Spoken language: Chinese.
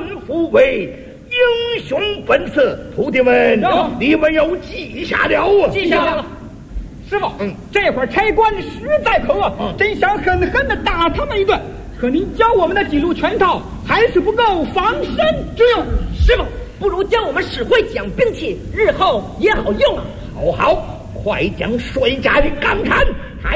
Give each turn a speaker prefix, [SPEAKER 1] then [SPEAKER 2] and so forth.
[SPEAKER 1] 父为英雄本色，徒弟们，你们要记下了。
[SPEAKER 2] 记下了。师傅，这会儿差官实在可恶，真想狠狠的打他们一顿。可您教我们的几路拳套还是不够防身之用。
[SPEAKER 3] 师傅，不如教我们使会讲兵器，日后也好用啊。
[SPEAKER 1] 好，快将帅家的钢铲